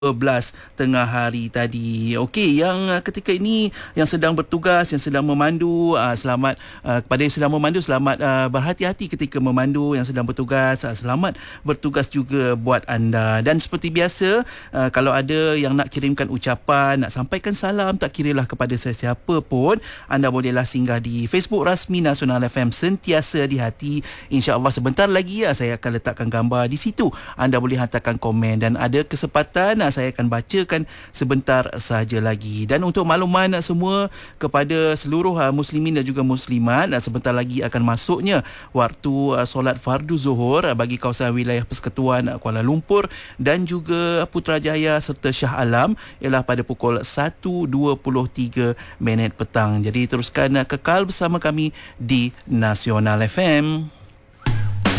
12 tengah hari tadi. Okey, yang ketika ini yang sedang bertugas, yang sedang memandu, selamat kepada yang sedang memandu, selamat berhati-hati ketika memandu. Yang sedang bertugas, selamat bertugas juga buat anda. Dan seperti biasa, kalau ada yang nak kirimkan ucapan, nak sampaikan salam, tak kiralah kepada sesiapa pun, anda bolehlah singgah di Facebook rasmi Nasional FM Sentiasa di Hati. InsyaAllah sebentar lagi saya akan letakkan gambar di situ. Anda boleh hantarkan komen dan ada kesempatan saya akan bacakan sebentar saja lagi. Dan untuk makluman semua kepada seluruh muslimin dan juga muslimat, sebentar lagi akan masuknya waktu solat fardu zuhur bagi kawasan wilayah Persekutuan Kuala Lumpur dan juga Putrajaya serta Shah Alam ialah pada pukul 1.23 petang. Jadi teruskan kekal bersama kami di Nasional FM.